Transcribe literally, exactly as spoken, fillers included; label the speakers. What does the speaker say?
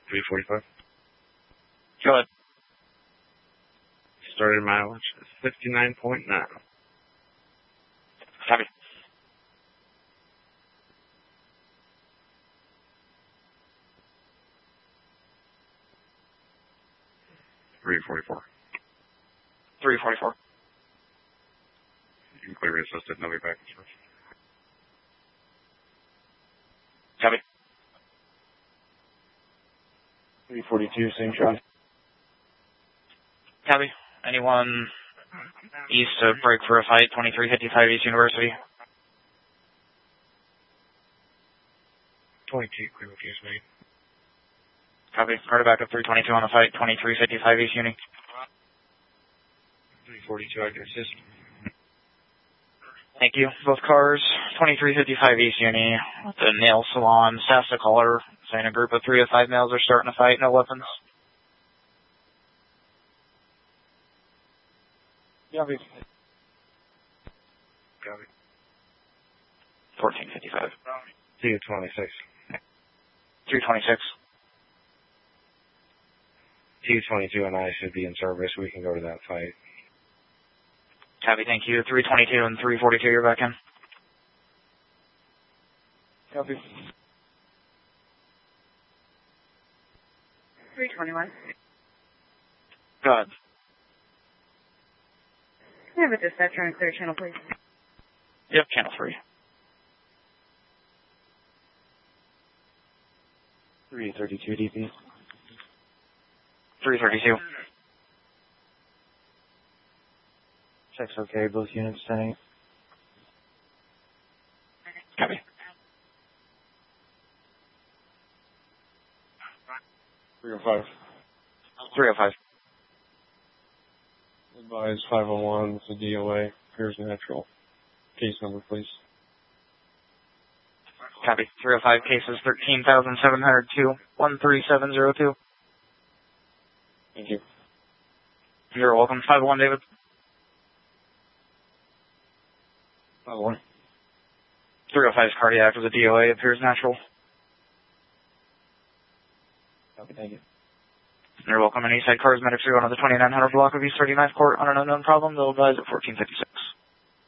Speaker 1: three forty-five.
Speaker 2: Go ahead.
Speaker 1: Started mileage is fifty-nine point nine.
Speaker 2: Copy.
Speaker 1: three forty-four.
Speaker 2: three forty-four.
Speaker 1: You can clear the assisted and I'll be back in first.
Speaker 2: Copy.
Speaker 3: three forty-two, same shot.
Speaker 2: Copy. Anyone east of break for a fight, twenty-three fifty-five East University?
Speaker 1: twenty-two, clear with use, mate.
Speaker 2: Copy. Card back up three twenty-two on the fight, twenty-three fifty-five East Uni.
Speaker 1: three forty-two, I can assist.
Speaker 2: Thank you. Both cars, twenty-three fifty-five East Uni, the nail salon, staff's a caller, saying a group of three to five males are starting a fight, no weapons.
Speaker 3: Copy.
Speaker 1: Copy.
Speaker 2: fourteen fifty-five.
Speaker 1: two twenty-six.
Speaker 2: three twenty-six.
Speaker 1: two twenty-two and I should be in service. We can go to that fight.
Speaker 2: Copy, thank you. three twenty-two and three forty-two, you're back in.
Speaker 3: Copy.
Speaker 4: three twenty-one.
Speaker 2: Go ahead.
Speaker 4: Can I have a dispatcher on clear channel, please?
Speaker 2: Yep, channel three.
Speaker 3: three thirty-two D P.
Speaker 2: three thirty-two.
Speaker 3: Checks okay, both units staying.
Speaker 2: Copy.
Speaker 3: three oh five.
Speaker 2: three oh five.
Speaker 3: Advise five oh one, it's a D O A, appears natural. Case number, please.
Speaker 2: Copy. three oh five cases, thirteen thousand seven hundred two, one three seven zero two.
Speaker 3: Thank you.
Speaker 2: You're welcome. five oh one, David.
Speaker 3: five oh one.
Speaker 2: three oh five is cardiac with a D O A, appears natural.
Speaker 3: Copy, thank you.
Speaker 2: You're welcome. And Eastside Cars Medics are going to the twenty-nine hundred block of East thirty-ninth Court on an unknown problem. They'll advise at fourteen fifty-six.